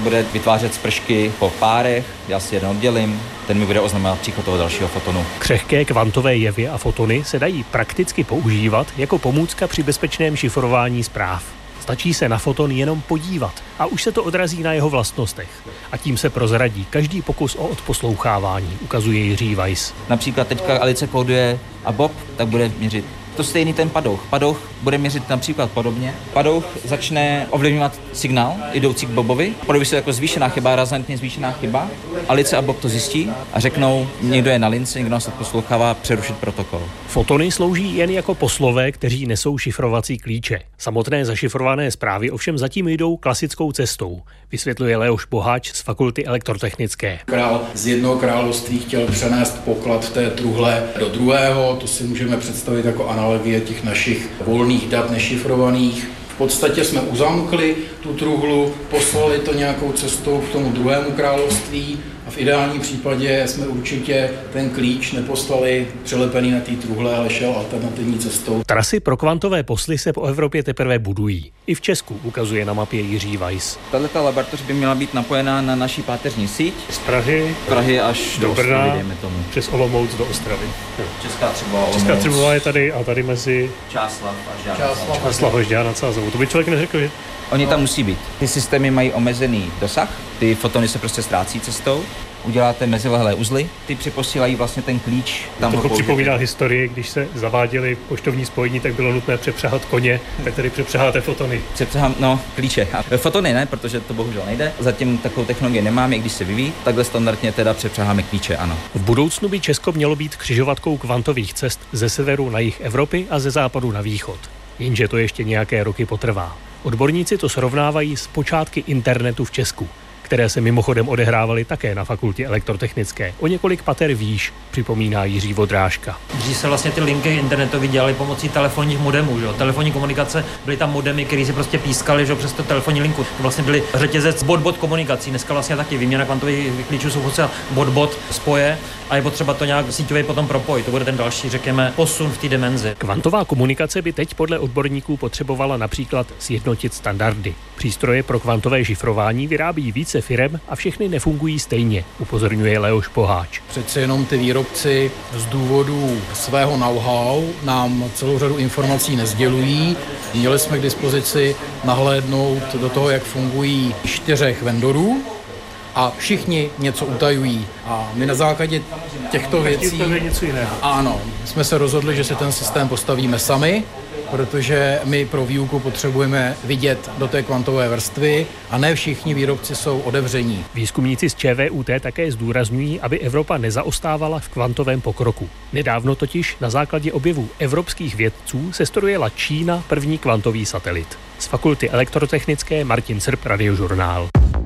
bude vytvářet spršky po párech, já si jeden oddělím, ten mi bude oznamovat příchod toho dalšího fotonu. Křehké kvantové jevy a fotony se dají prakticky používat jako pomůcka při bezpečném šifrování zpráv. Stačí se na foton jenom podívat a už se to odrazí na jeho vlastnostech. A tím se prozradí každý pokus o odposlouchávání, ukazuje Jiří Weiss. Například teďka Alice kóduje a Bob tak bude měřit to stejný ten padouch. Padouch bude měřit například podobně. Padouch začne ovlivňovat signál jdoucí k Bobovi. Projeví se jako zvýšená chyba, razantně zvýšená chyba. Alice a Bob to zjistí a řeknou, někdo je na lince, někdo nás poslouchává, přerušit protokol. Fotony slouží jen jako poslové, kteří nesou šifrovací klíče. Samotné zašifrované zprávy ovšem zatím jdou klasickou cestou, vysvětluje Leoš Boháč z Fakulty elektrotechnické. Král z jednoho království chtěl přenést poklad té truhle do druhého, to si můžeme představit jako analogie těch našich volných dat nešifrovaných. V podstatě jsme uzamkli tu truhlu, poslali to nějakou cestou k tomu druhému království a v ideálním případě jsme určitě ten klíč neposlali přelepený na té truhle, ale šel alternativní cestou. Trasy pro kvantové posly se po Evropě teprve budují. I v Česku, ukazuje na mapě Jiří Weiss. Tato laboratoř by měla být napojená na naší páteřní síť. Z Prahy až do Brna, Ostravy, dejme tomu. Přes Olomouc do Ostravy. Česká Třebová je tady a tady mezi Čáslav a Žďár nad Sázovou. To by člověk neřekl, že? Oni tam musí být. Ty systémy mají omezený dosah, ty fotony se prostě ztrácí cestou. Uděláte mezilehlé uzly, ty připosílají vlastně ten klíč. Tam to připomíná historii, když se zaváděly poštovní spojení, tak bylo nutné přepřáhat koně, tak tady přepřáháte fotony. Klíče. A fotony ne, protože to bohužel nejde. Zatím takovou technologii nemáme, i když se vyvíjí. Takhle standardně teda přepřáháme klíče, ano. V budoucnu by Česko mělo být křižovatkou kvantových cest ze severu na jih Evropy a ze západu na východ. Jenže to ještě nějaké roky potrvá. Odborníci to srovnávají s počátky internetu v Česku, které se mimochodem odehrávaly také na Fakultě elektrotechnické. O několik pater výš, připomíná Jiří Vodrážka. Dřív se vlastně ty linky internetové dělaly pomocí telefonních modemů, že? Telefonní komunikace, byly tam modemy, které si prostě pískaly, že? Přes tu telefonní linku. To vlastně byly řetězec bot-bot komunikací. Dneska vlastně taky výměna kvantových klíčů jsou potřeba bot-bot spoje a je potřeba to nějak síťově potom propojit. To bude ten další, řekněme, posun v té dimenzi. Kvantová komunikace by teď podle odborníků potřebovala například sjednotit standardy. Přístroje pro kvantové šifrování vyrábí více firem a všechny nefungují stejně, upozorňuje Leoš Boháč. Přece jenom ty výrobci z důvodu svého know-how nám celou řadu informací nesdělují. Měli jsme k dispozici nahlédnout do toho, jak fungují 4 vendorů a všichni něco utajují. A my na základě těchto věcí ano, jsme se rozhodli, že si ten systém postavíme sami, protože my pro výuku potřebujeme vidět do té kvantové vrstvy a ne všichni výrobci jsou otevření. Výzkumníci z ČVUT také zdůrazňují, aby Evropa nezaostávala v kvantovém pokroku. Nedávno totiž na základě objevů evropských vědců sestrojila Čína první kvantový satelit. Z Fakulty elektrotechnické Martin Srb, Radiožurnál.